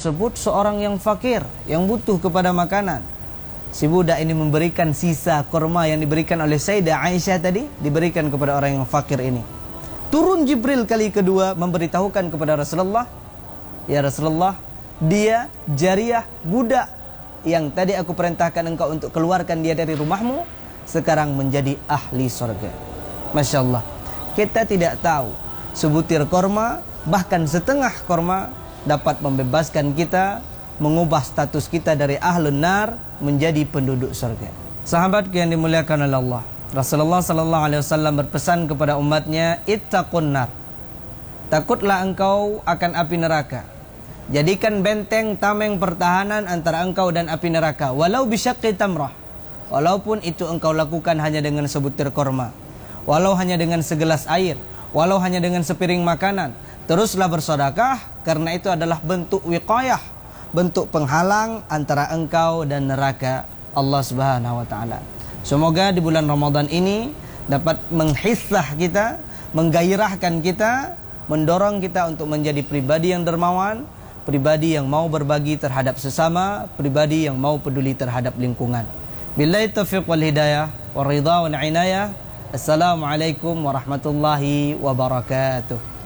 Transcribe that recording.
tersebut seorang yang fakir, yang butuh kepada makanan. Si budak ini memberikan sisa kurma yang diberikan oleh Sayyidah Aisyah tadi, diberikan kepada orang yang fakir ini. Turun Jibril kali kedua memberitahukan kepada Rasulullah, ya Rasulullah, dia jariyah budak yang tadi aku perintahkan engkau untuk keluarkan dia dari rumahmu, sekarang menjadi ahli surga. Masya Allah. Kita tidak tahu sebutir korma, bahkan setengah korma dapat membebaskan kita, mengubah status kita dari ahlun nar menjadi penduduk surga. Sahabat yang dimuliakan oleh Allah, Rasulullah sallallahu alaihi wasallam berpesan kepada umatnya, ittaqun nar. Takutlah engkau akan api neraka. Jadikan benteng tameng pertahanan antara engkau dan api neraka, walau bisyaqqi tamrah. Walaupun itu engkau lakukan hanya dengan sebutir korma, walau hanya dengan segelas air, walau hanya dengan sepiring makanan, teruslah bersedekah, karena itu adalah bentuk wiqayah, bentuk penghalang antara engkau dan neraka Allah Subhanahu wa taala. Semoga di bulan Ramadan ini dapat menghislah kita, menggairahkan kita, mendorong kita untuk menjadi pribadi yang dermawan, pribadi yang mau berbagi terhadap sesama, pribadi yang mau peduli terhadap lingkungan. Billahi taufiq wal hidayah, wa ridha wal inayah. Assalamualaikum warahmatullahi wabarakatuh.